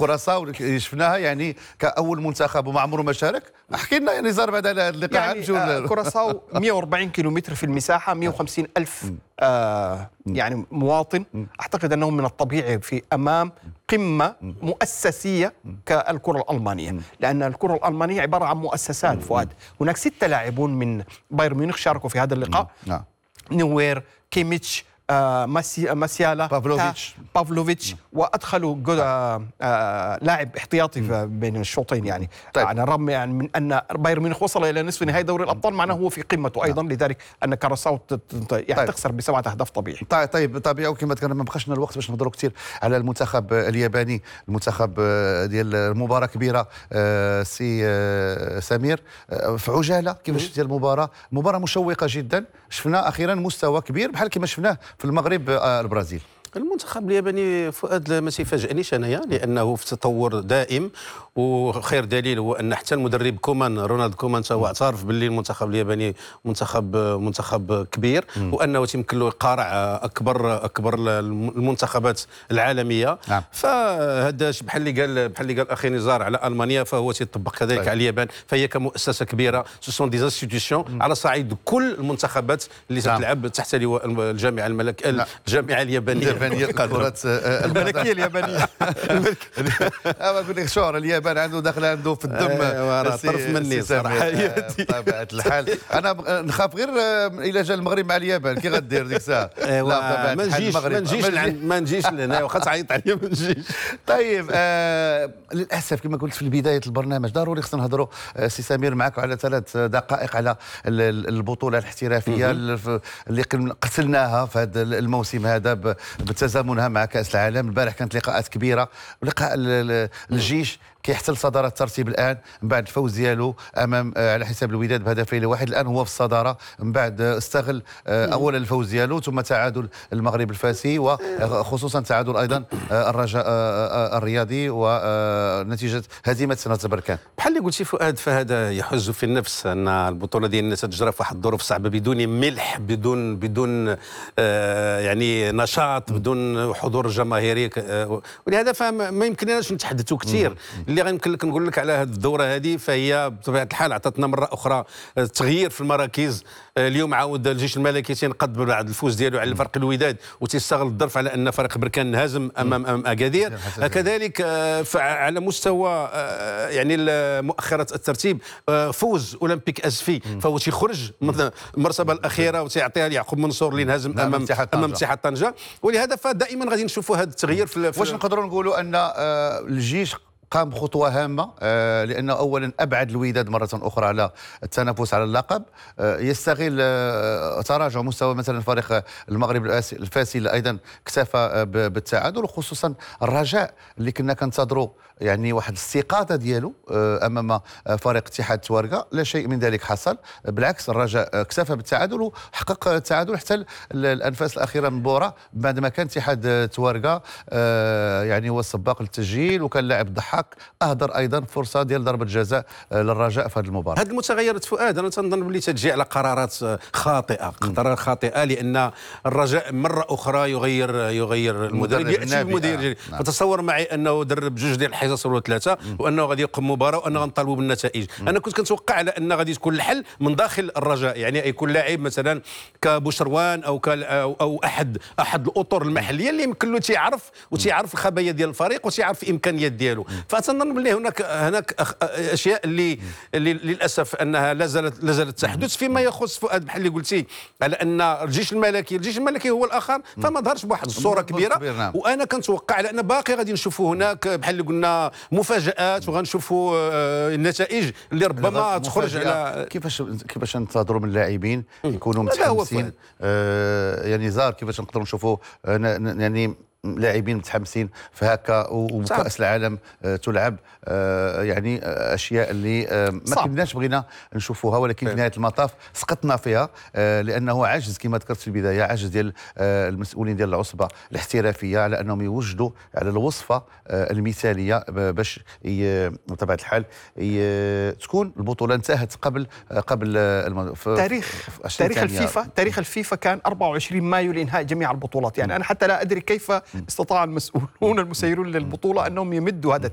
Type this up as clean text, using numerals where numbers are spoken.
كوراساو شفناها يعني كاول منتخب وما عمره ما شارك. احكي لنا يعني زار بعد هذا اللقاء يعني كوراساو 140 كيلومتر في المساحه، 150 ألف يعني مواطن. أعتقد أنه من الطبيعي في أمام قمة مؤسسية كالكرة الألمانية، لأن الكرة الألمانية عبارة عن مؤسسات. فؤاد، هناك 6 لاعبون من بايرن ميونخ شاركوا في هذا اللقاء. نوير، كيميتش، ماسيالا، بافلوفيتش، وادخلوا لاعب احتياطي بين الشوطين يعني. طيب. على الرغم يعني من ان بايرن ميونخ وصل الى نصف نهائي دوري الابطال، معناه هو في قمته ايضا. لذلك ان كوراساو يعني تخسر ب7 أهداف طبيعي. طيب طبيعي. وكما ذكرنا ما بقاش لنا الوقت باش نهضروا كثير على المنتخب الياباني، المنتخب ديال مباراه كبيره. سي سمير، في عجاله كيفاش شفتي المباراه؟ مباراه مشوقه جدا، شفنا اخيرا مستوى كبير بحال كما شفناه في المغرب البرازيل. المنتخب الياباني فؤاد ما سيفاجئنيش انايا، لانه في تطور دائم، وخير دليل هو ان حتى المدرب كومان، رونالد كومان، هو اعترف باللي المنتخب الياباني منتخب كبير، وانه تيمكن له يقارع اكبر المنتخبات العالميه. فهذا بحال اللي قال اخي نزار على المانيا، فهو تيطبق كذلك على اليابان. فهي كمؤسسه كبيره، سون دي انستيتيوشن على صعيد كل المنتقبات اللي تلعب تحت لواء الجامعه الجامعه اليابانيه الكرة الملكية اليابانية. أقول لك شعور اليابان عنده في الدم طرف مني صراحة. بطبيعة الحال أنا نخاف غير إلى جا المغرب مع اليابان كي غدير ديك الساعة. لا ما نجيش لهنا واخا تعيط عليا ما نجيش. طيب للأسف كما قلت في بداية البرنامج ضروري خصنا نهضروا سي سمير معك على 3 دقائق على البطولة الاحترافية اللي قتلناها في هذا الموسم هذا بتزامنها مع كأس العالم. البارح كانت لقاءات كبيرة، ولقاء الجيش كيحتل صدارة الترتيب الآن من بعد الفوز ديالو أمام على حساب الوداد ب2-1. الآن هو في الصدارة من بعد استغل أولا الفوز ديالو، ثم تعادل المغرب الفاسي، وخصوصا تعادل أيضا الرجاء الرياضي ونتيجة هزيمة نهضة بركان. بحال اللي قلتي فؤاد، فهذا يحز في النفس أن البطولة ديالنا تتجرى في واحد الظروف صعبة، بدون ملح، بدون يعني نشاط، بدون حضور جماهيري. ولهذا فما يمكنناش نتحدثوا كثير. اللي غيمكن لك نقول لك على هذه الدوره هذه، فهي بطبيعه الحال عطاتنا مره اخرى تغيير في المراكز. اليوم عاود الجيش الملكي تينقض بعد الفوز ديالو على فريق الوداد، وتيستغل الظرف على ان فريق بركان انهزم امام اكادير. كذلك على مستوى يعني مؤخره الترتيب، فوز اولمبيك اسفي، فهو تيخرج من المرتبه الاخيره وتيعطيها ليعقوب منصور اللي انهزم امام اتحاد طنجه. ولهذا فدائما غادي نشوفوا هذا التغيير واش نقدروا نقولوا ان الجيش قام بخطوة هامة، لأنه أولا أبعد الوداد مرة أخرى على التنافس على اللقب، يستغل تراجع مستوى مثلا فريق المغرب الفاسي اللي أيضا اكتفى بالتعادل، وخصوصا الرجاء اللي كنا كنتظروا يعني واحد الاستيقاظة ديالو أمام فريق اتحاد توارقة. لا شيء من ذلك حصل، بالعكس الرجاء اكتفى بالتعادل وحقق التعادل حتى الأنفاس الأخيرة من بورا، بعد ما كان اتحاد توارقة يعني هو السباق للتسجيل، وكان لاعب الضحاك اهدر ايضا فرصه ديال ضربه جزاء للرجاء في هذه المباراه. هذه المتغيرات فؤاد انا تنظن باللي تجي على قرارات خاطئه، لان الرجاء مره اخرى يغير المدرب. فتصور معي انه درب 2 ديال الحصص ولا 3، وانه غادي يقوم مباراه وانه غنطالبوا بالنتائج. انا كنت كنتوقع على ان غادي تكون الحل من داخل الرجاء، يعني يكون لاعب مثلا كبوشروان او احد الاطر المحليه اللي يمكن له تيعرف الخبايا ديال الفريق وتيعرف الامكانيات ديالو. فتنظن باللي هناك اشياء اللي للاسف انها لا زالت تحدث فيما يخص فؤاد، بحال اللي قلتي على ان الجيش الملكي هو الاخر، فما ظهرش بواحد الصوره كبيره. نعم. وانا كنتوقع على ان باقي غادي نشوفوا هناك بحال اللي قلنا مفاجات، وغنشوفوا النتائج اللي ربما تخرج على كيفاش ننتظروا من اللاعبين يكونوا متحمسين. يعني زار كيفاش نقدروا نشوفوا يعني لاعبين متحمسين في هكا وكأس العالم تلعب، يعني اشياء اللي ما كناش بغينا نشوفوها، ولكن في نهايه المطاف سقطنا فيها، لانه عجز كما ذكرت في البدايه، عجز ديال المسؤولين ديال العصبه الاحترافيه على انهم يوجدوا على الوصفه المثاليه باش بطبيعه الحال تكون البطوله انتهت قبل تاريخ الفيفا كان 24 مايو لانهاء جميع البطولات. يعني انا حتى لا ادري كيف استطاع المسؤولون المسيرون للبطوله انهم يمدوا هذا